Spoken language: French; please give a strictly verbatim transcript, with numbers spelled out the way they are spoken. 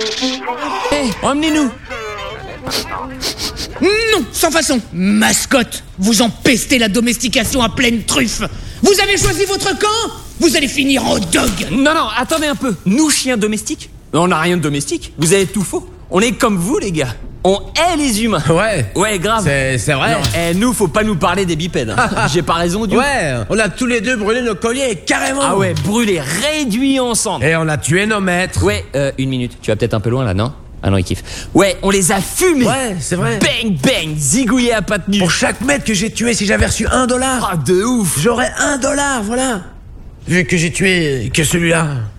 Hé, hey, emmenez-nous. Non, sans façon. Mascotte, vous empestez la domestication à pleine truffe. Vous avez choisi votre camp, vous allez finir en dog. Non, non, attendez un peu. Nous, chiens domestiques? On n'a rien de domestique. Vous avez tout faux. On est comme vous, les gars. On hait les humains. Ouais. Ouais, grave. C'est, c'est vrai. Non, eh, nous, faut pas nous parler des bipèdes. Hein. J'ai pas raison, du Ouais, on a tous les deux brûlé nos colliers, carrément. Ah ouais, brûlés, réduits ensemble. Et on a tué nos maîtres. Ouais, euh, une minute. Tu vas peut-être un peu loin, là, non? Ah non, il kiffe. Ouais, on les a fumés. Ouais, c'est vrai. Bang, bang, zigouillés à pattes nues. Pour chaque mètre que j'ai tué, si j'avais reçu un dollar, Ah, de ouf. j'aurais un dollar, voilà. Vu que j'ai tué que celui-là.